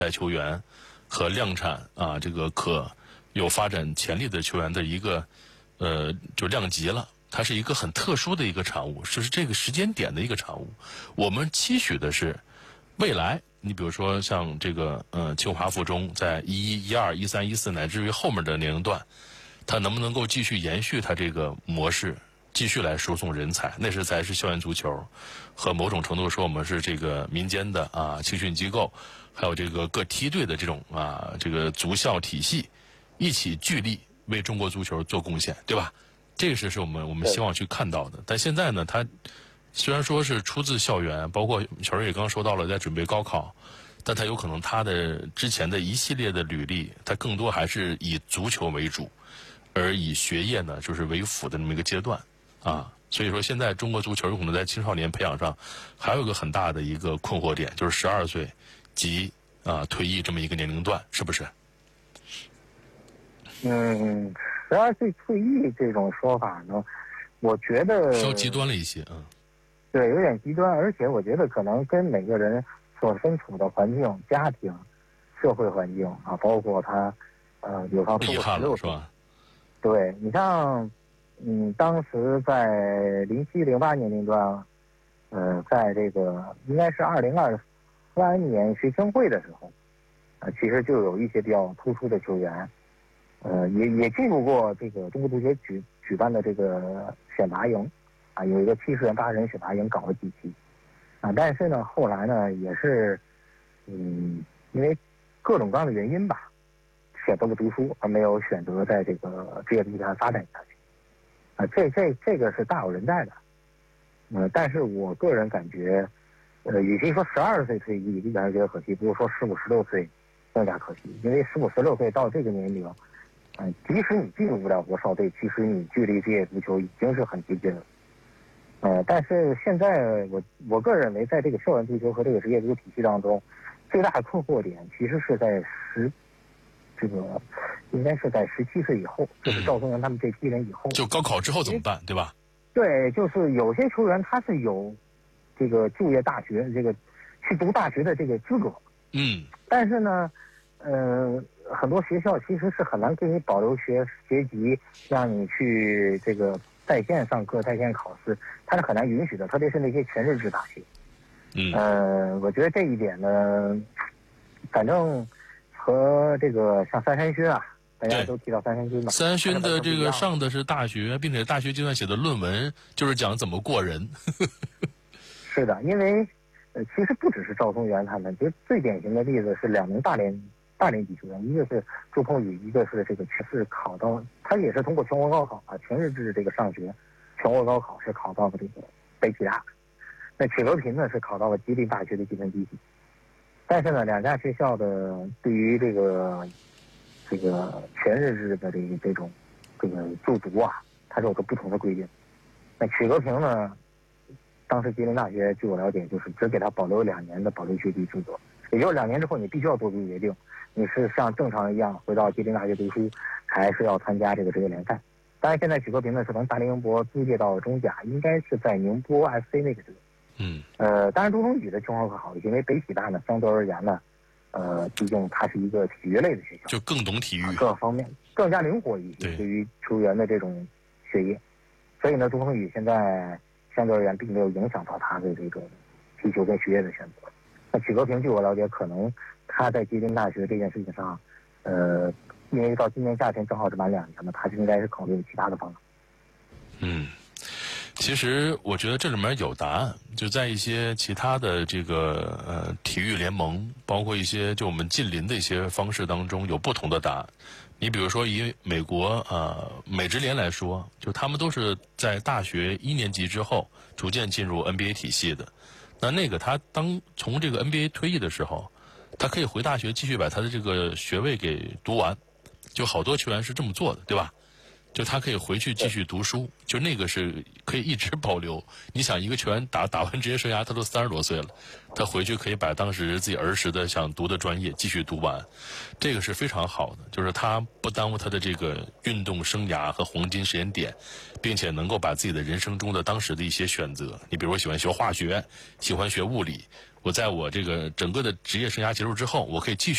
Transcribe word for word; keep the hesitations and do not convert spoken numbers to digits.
代球员和量产啊这个可有发展潜力的球员的一个呃就量级了。它是一个很特殊的一个产物，是这个时间点的一个产物。我们期许的是未来，你比如说像这个呃清华附中在一一、一二、一三、一四乃至于后面的年龄段，它能不能够继续延续它这个模式，继续来输送人才？那是才是校园足球和某种程度说我们是这个民间的啊青训机构，还有这个各梯队的这种啊这个足校体系一起聚力为中国足球做贡献，对吧？这个是是我们我们希望去看到的。但现在呢，它虽然说是出自校园，包括小瑞也刚说到了在准备高考，但它有可能它的之前的一系列的履历，它更多还是以足球为主，而以学业呢就是为辅的这么一个阶段啊。所以说现在中国足球有可能在青少年培养上还有一个很大的一个困惑点，就是十二岁及啊退役这么一个年龄段，是不是？ 嗯，十二岁退役这种说法呢，我觉得稍极端了一些，嗯， 对，有点极端，而且我觉得可能跟每个人所身处的环境、家庭、社会环境啊，包括他呃，比方说十六岁，是吧？对，你像嗯，当时在零七零八年龄段，呃，在这个应该是二零二三年学青会的时候，啊、呃，其实就有一些比较突出的球员。呃，也也进入过这个中国足协举举办的这个选拔营，啊，有一个七十人、八十人选拔营搞了几期，啊，但是呢，后来呢，也是，嗯，因为各种各样的原因吧，选择了读书，而没有选择在这个职业足球上发展下去，啊，这这这个是大有人在的，呃，但是我个人感觉，呃，与其说十二岁退役依然觉得可惜，不如说十五、十六岁更加可惜，因为十五、十六岁到这个年龄。嗯，即使你进入不了国少队，其实你距离职业足球已经是很接近了。呃，但是现在我我个人认为，在这个校园足球和这个职业足球体系当中，最大的困惑点其实是在十这个应该是在十七岁以后，就是赵宗元他们这批人以后。 就高考之后怎么办，对吧？ 对，就是有些球员他是有这个就业大学这个去读大学的这个资格。 嗯。 但是呢，呃。很多学校其实是很难给你保留学学籍，让你去这个在线上课、在线考试，它是很难允许的，特别是那些全日制大学。 嗯， 呃，我觉得这一点呢，反正和这个像三山勋啊，大家都提到三山勋嘛。 三山勋的这个上的是大学，并且大学阶段写的论文就是讲怎么过人。 是的，因为呃，其实不只是赵宗元他们，其实最典型的例子是两名大连。大连籍球员，一个是朱鹏宇，一个是这个是考到，他也是通过全国高考啊，全日制这个上学，全国高考是考到了这个北体大，那曲和平呢是考到了吉林大学的计算机系，但是呢，两家学校的对于这个这个全日制的这个这种这个就读啊，它是有个不同的规定。那曲和平呢，当时吉林大学据我了解，就是只给他保留两年的保留学籍资格，也就是两年之后你必须要做出决定。你是像正常一样回到吉林大学读书，还是要参加这个职业联赛？当然，现在曲和平呢是从大连宁波租借到中甲，应该是在宁波 F C 那个队。 嗯。 呃，当然朱鹏宇的情况会好一些，因为北体大呢相对而言呢，呃，毕竟它是一个体育类的学校， 就更懂体育， 啊、各方面更加灵活一些，对于球员的这种学业。所以呢，朱鹏宇现在相对而言并没有影响到他的这个踢球跟学业的选择。那曲和平据我了解，可能他在吉林大学这件事情上，呃，因为到今年夏天正好是满两年了，他就应该是考虑其他的方案。 嗯，其实我觉得这里面有答案，就在一些其他的这个呃体育联盟，包括一些就我们近邻的一些方式当中有不同的答案。你比如说以美国呃美职联来说，就他们都是在大学一年级之后逐渐进入 N B A 体系的。那那个他当从这个 N B A 退役的时候，他可以回大学继续把他的这个学位给读完，就好多球员是这么做的，对吧？就他可以回去继续读书，就那个是可以一直保留。你想，一个球员打打完职业生涯，他都三十多岁了，他回去可以把当时自己儿时的想读的专业继续读完，这个是非常好的。就是他不耽误他的这个运动生涯和黄金时间点，并且能够把自己的人生中的当时的一些选择，你比如说喜欢学化学，喜欢学物理， 我在我这个整个的职业生涯结束之后，我可以继续